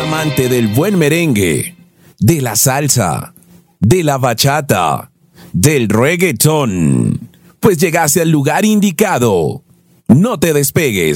amante del buen merengue, de la salsa, de la bachata, del reggaetón, pues llegaste al lugar indicado. No te despegues.